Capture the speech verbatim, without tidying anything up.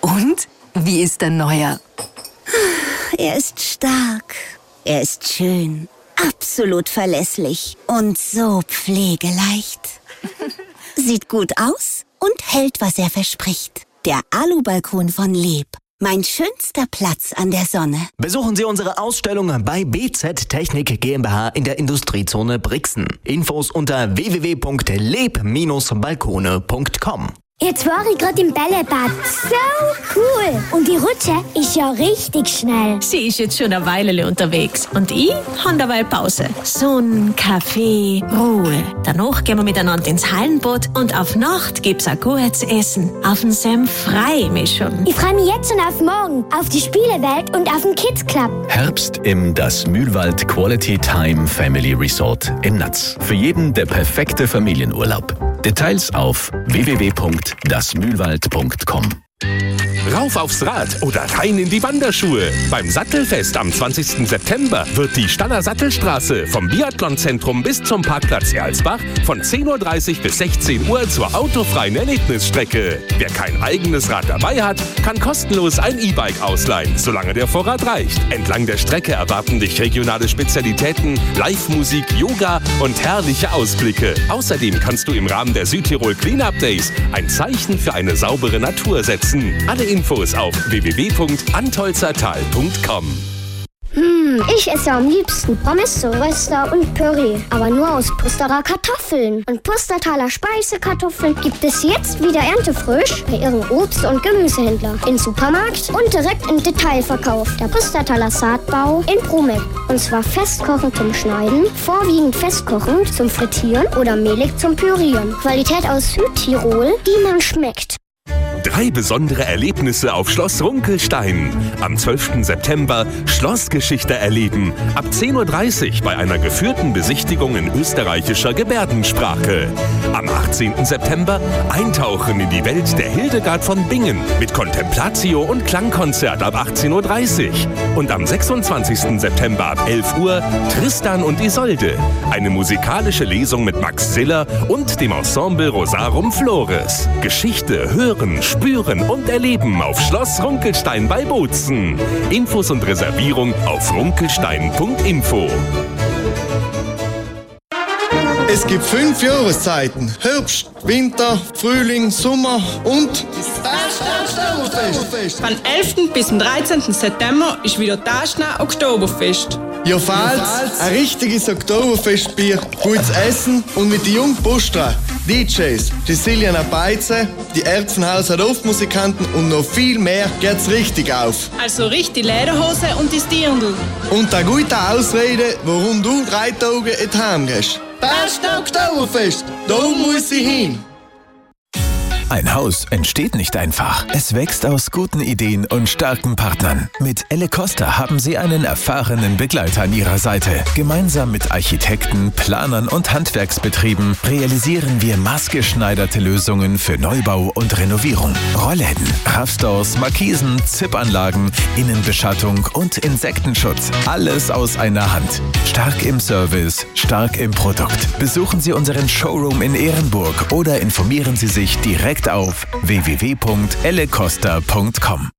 Und? Wie ist der Neuer? Er ist stark. Er ist schön. Absolut verlässlich. Und so pflegeleicht. Sieht gut aus und hält, was er verspricht. Der Alubalkon von Leeb. Mein schönster Platz an der Sonne. Besuchen Sie unsere Ausstellung bei B Z Technik GmbH in der Industriezone Brixen. Infos unter w w w punkt leb Bindestrich balkone punkt com. Jetzt war ich gerade im Bällebad. So cool. Und die Rutsche ist ja richtig schnell. Sie ist jetzt schon eine Weile unterwegs. Und ich habe dabei Pause. Sonne, Kaffee, Ruhe. Danach gehen wir miteinander ins Hallenboot und auf Nacht gibt's ein gutes Essen. Auf den Senf freue ich mich schon. Ich freue mich jetzt schon auf morgen, auf die Spielewelt und auf den Kids Club. Herbst im Das Mühlwald Quality Time Family Resort in Natz. Für jeden der perfekte Familienurlaub. Details auf w w w punkt das mühlwald punkt com. Rauf aufs Rad oder rein in die Wanderschuhe. Beim Sattelfest am zwanzigsten September wird die Staller Sattelstraße vom Biathlonzentrum bis zum Parkplatz Erlsbach von zehn Uhr dreißig bis sechzehn Uhr zur autofreien Erlebnisstrecke. Wer kein eigenes Rad dabei hat, kann kostenlos ein E-Bike ausleihen, solange der Vorrat reicht. Entlang der Strecke erwarten dich regionale Spezialitäten, Live-Musik, Yoga und herrliche Ausblicke. Außerdem kannst du im Rahmen der Südtirol Cleanup Days ein Zeichen für eine saubere Natur setzen. Alle Infos auf w w w punkt antolzertal punkt com. Hm, ich esse am liebsten Pommes, Röster und Püree. Aber nur aus Pusterer Kartoffeln. Und Pustertaler Speisekartoffeln gibt es jetzt wieder erntefrisch bei ihrem Obst- und Gemüsehändler. Im Supermarkt und direkt im Detailverkauf. Der Pustertaler Saatbau in Brumeck. Und zwar festkochend zum Schneiden, vorwiegend festkochend zum Frittieren oder mehlig zum Pürieren. Qualität aus Südtirol, die man schmeckt. Drei besondere Erlebnisse auf Schloss Runkelstein. Am zwölften September Schlossgeschichte erleben. Ab zehn Uhr dreißig bei einer geführten Besichtigung in österreichischer Gebärdensprache. Am achtzehnten September eintauchen in die Welt der Hildegard von Bingen mit Contemplatio und Klangkonzert ab achtzehn Uhr dreißig. Und am sechsundzwanzigsten September ab elf Uhr Tristan und Isolde. Eine musikalische Lesung mit Max Ziller und dem Ensemble Rosarum Flores. Geschichte hören, spüren und erleben auf Schloss Runkelstein bei Bozen. Infos und Reservierung auf runkelstein punkt info. Es gibt fünf Jahreszeiten. Herbst, Winter, Frühling, Sommer und das Oktoberfest. Vom elften bis zum dreizehnten September ist wieder das Oktoberfest. Ja, falls ein richtiges Oktoberfestbier, gutes Essen und mit den jungen Postra, D Js, die Siljana Beize, die Erbsenhauser Dorfmusikanten und noch viel mehr geht's richtig auf. Also richtig Lederhose und die Dirndl. Und eine gute Ausrede, warum du drei Tage in die Heim gehst. Das Oktoberfest, da muss ich hin. Ein Haus entsteht nicht einfach. Es wächst aus guten Ideen und starken Partnern. Mit Elle Costa haben Sie einen erfahrenen Begleiter an Ihrer Seite. Gemeinsam mit Architekten, Planern und Handwerksbetrieben realisieren wir maßgeschneiderte Lösungen für Neubau und Renovierung. Rollläden, Raffstores, Markisen, Zippanlagen, Innenbeschattung und Insektenschutz. Alles aus einer Hand. Stark im Service, stark im Produkt. Besuchen Sie unseren Showroom in Ehrenburg oder informieren Sie sich direkt auf w w w punkt elle costa punkt com.